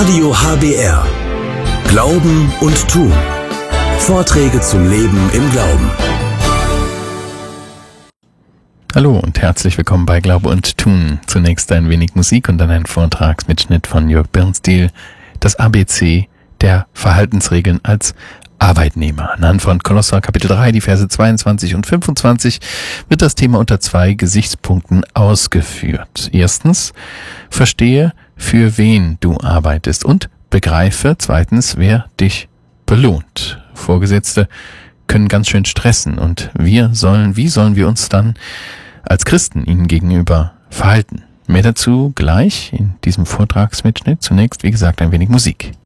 Radio HBR. Glauben und Tun. Vorträge zum Leben im Glauben. Hallo und herzlich willkommen bei Glaube und Tun. Zunächst ein wenig Musik und dann ein Vortragsmitschnitt von Jörg Birnstil, das ABC der Verhaltensregeln als Arbeitnehmer. Anhand von Kolosser Kapitel 3, die Verse 22 und 25 wird das Thema unter 2 Gesichtspunkten ausgeführt. Erstens, verstehe, für wen du arbeitest und begreife, zweitens, wer dich belohnt. Vorgesetzte können ganz schön stressen und wie sollen wir uns dann als Christen ihnen gegenüber verhalten? Mehr dazu gleich in diesem Vortragsmitschnitt. Zunächst, wie gesagt, ein wenig Musik.